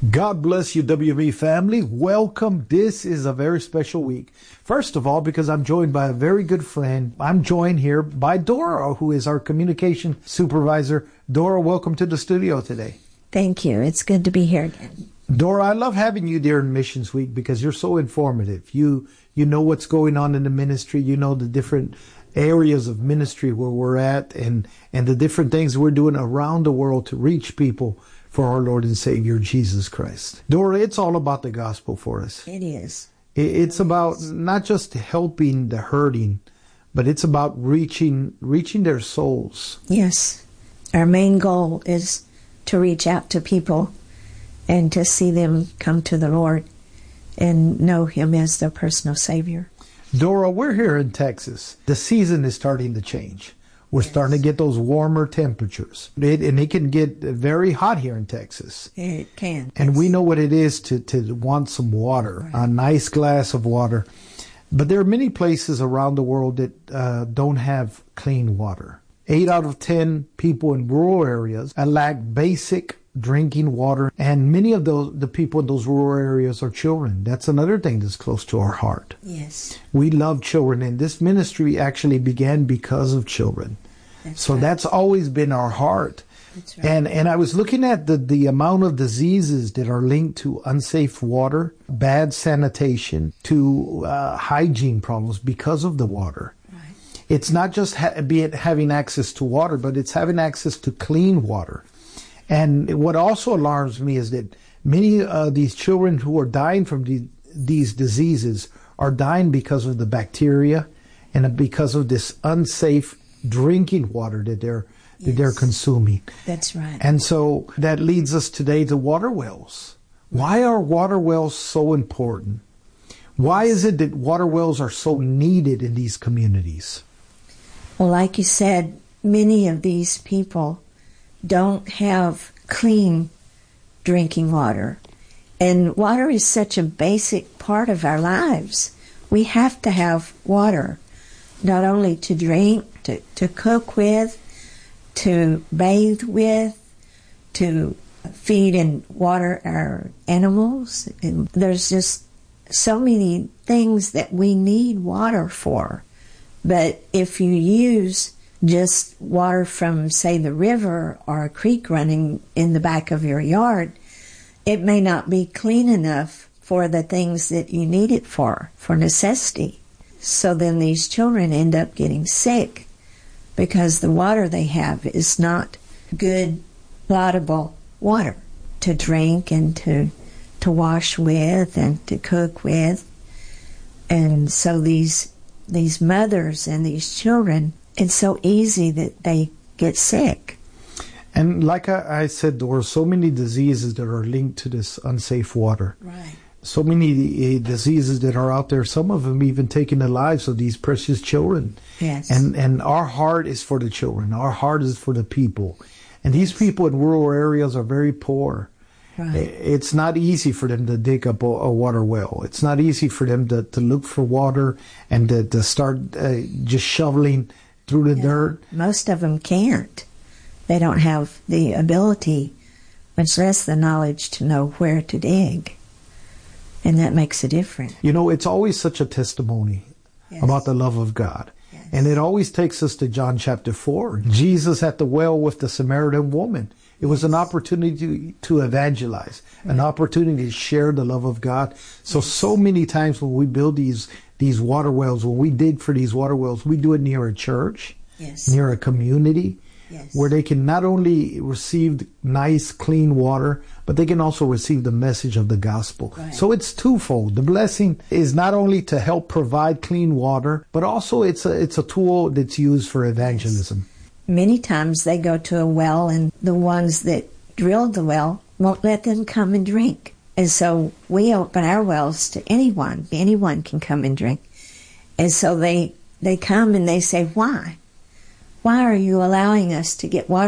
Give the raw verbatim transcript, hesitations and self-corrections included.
God bless you, W M E family. Welcome. This is a very special week. First of all, because I'm joined by a very good friend. I'm joined here by Dora, who is our communication supervisor. Dora, welcome to the studio today. Thank you. It's good to be here again. Dora, I love having you during Missions Week because you're so informative. You you know what's going on in the ministry. You know the different areas of ministry where we're at and, and the different things we're doing around the world to reach people for our Lord and Savior, Jesus Christ. Dora, it's all about the gospel for us. It is. It's about not just helping the hurting, but it's about reaching reaching their souls. Yes. Our main goal is to reach out to people and to see them come to the Lord and know Him as their personal Savior. Dora, we're here in Texas. The season is starting to change. We're yes. starting to get those warmer temperatures. It, and it can get very hot here in Texas. It can. And yes. we know what it is to, to want some water, right. a nice glass of water. But there are many places around the world that uh, don't have clean water. Eight out of ten people in rural areas lack basic drinking water, and many of those the people in those rural areas are children. That's another thing that's close to our heart. Yes. We love children, and this ministry actually began because of children. That's so right. that's always been our heart. That's right. And and I was looking at the, the amount of diseases that are linked to unsafe water, bad sanitation, to uh, hygiene problems because of the water. Right. It's not just ha- be it having access to water, but it's having access to clean water. And what also alarms me is that many of these children who are dying from the, these diseases are dying because of the bacteria and because of this unsafe drinking water that they're yes. that they're consuming. That's right. And so that leads us today to water wells. Why are water wells so important? Why is it that water wells are so needed in these communities? Well, like you said, many of these people don't have clean drinking water. And water is such a basic part of our lives. We have to have water, not only to drink, to, to cook with, to bathe with, to feed and water our animals. And there's just so many things that we need water for. But if you use just water from, say, the river or a creek running in the back of your yard, it may not be clean enough for the things that you need it for, for necessity. So then these children end up getting sick because the water they have is not good, potable water to drink and to, to wash with and to cook with. And so these, these mothers and these children, it's so easy that they get sick. And like I, I said, there are so many diseases that are linked to this unsafe water. Right. So many uh, diseases that are out there, some of them even taking the lives of these precious children. Yes. And and our heart is for the children. Our heart is for the people. And these people in rural areas are very poor. Right. It's not easy for them to dig up a, a water well. It's not easy for them to, to look for water and to, to start uh, just shoveling through the yeah. dirt. Most of them can't. They don't have the ability, much less the knowledge, to know where to dig. And that makes a difference. You know, it's always such a testimony yes. about the love of God. Yes. And it always takes us to John chapter four. Jesus at the well with the Samaritan woman. It was an opportunity to, to evangelize, right. an opportunity to share the love of God. So, yes. so many times when we build these these water wells, when we dig for these water wells, we do it near a church, yes. near a community, yes. where they can not only receive nice, clean water, but they can also receive the message of the gospel. Right. So it's twofold. The blessing is not only to help provide clean water, but also it's a, it's a tool that's used for evangelism. Yes. Many times they go to a well and the ones that drilled the well won't let them come and drink. And so we open our wells to anyone. Anyone can come and drink. And so they, they come and they say, why? Why are you allowing us to get water